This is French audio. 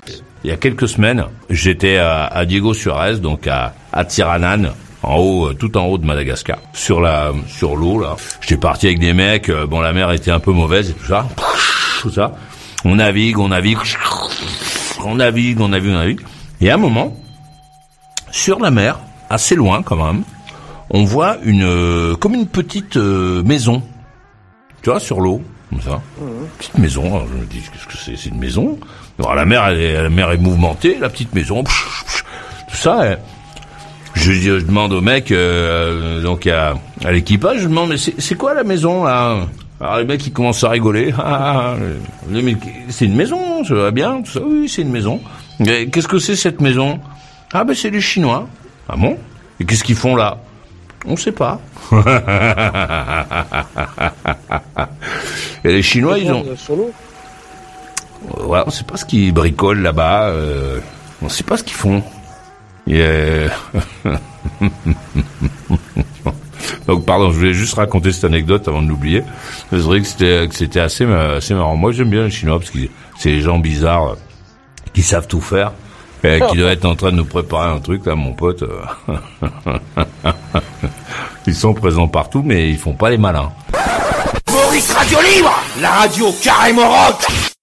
Il y a quelques semaines, j'étais à Diego Suarez, donc à Tiranan, en haut, tout en haut de Madagascar, sur l'eau là. J'étais parti avec des mecs. Bon, la mer était un peu mauvaise et tout ça. On navigue. Et à un moment, sur la mer, assez loin quand même, on voit comme une petite maison, tu vois, sur l'eau, comme ça. Petite maison. Alors je me dis, qu'est-ce que c'est? C'est une maison. Alors la mer est mouvementée, la petite maison, tout ça. Je demande au mec, donc à l'équipage, je demande, mais c'est quoi la maison là? Alors les mecs ils commencent à rigoler. C'est une maison, ça va bien, tout ça. Oui, c'est une maison. Mais qu'est-ce que c'est cette maison? Ah ben c'est les Chinois. Ah bon? Et qu'est-ce qu'ils font là? On sait pas. Et les Chinois ils ont. Ouais, on sait pas ce qu'ils bricolent là-bas. On sait pas ce qu'ils font. Donc pardon, je voulais juste raconter cette anecdote avant de l'oublier. C'est vrai que c'était assez marrant. Moi j'aime bien les Chinois parce que c'est des gens bizarres qui savent tout faire et qui doivent être en train de nous préparer un truc là, mon pote. Ils sont présents partout mais ils font pas les malins. Maurice Radio Libre, la radio carrément rock.